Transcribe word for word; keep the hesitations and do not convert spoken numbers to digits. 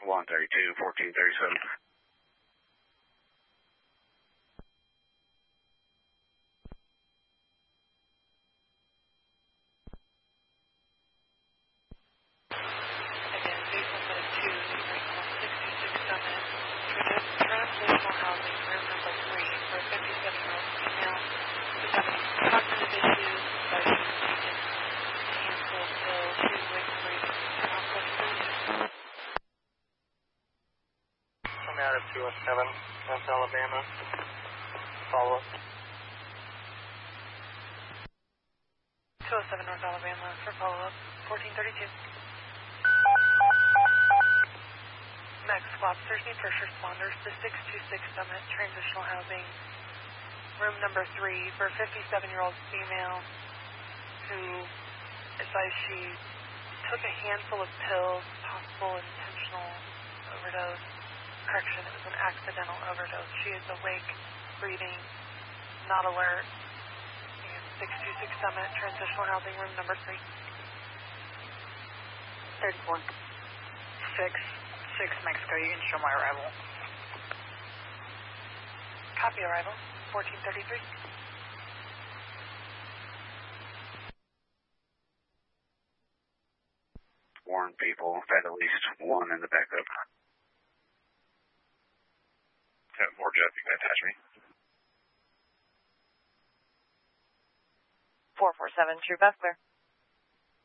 one thirty-two, fourteen thirty-seven. Again, Jason Minute two, Regional sixty-six Summit, Transitional Housing, room number three, for a fifty-seven-year-old female who's having cognitive issues, vitamins taken, a handful of pills, she's awake and breathing. How close to you? I'm out of two oh seven, North Alabama. Follow up. two oh seven North Alabama for follow-up, fourteen thirty-two. Max Lobsters need first responders to six two six Summit, Transitional Housing, room number three, for a fifty-seven-year-old female who advised she took a handful of pills, possible intentional overdose. Correction, it was an accidental overdose. She is awake, breathing, not alert. six two six Summit, Transitional Housing, room number three. thirty-four. six six Mexico, you can show my arrival. Copy arrival, fourteen thirty-three. Warn people, had at least one in the backup. ten four Jeff, you can attach me. four four seven, True Beth, clear.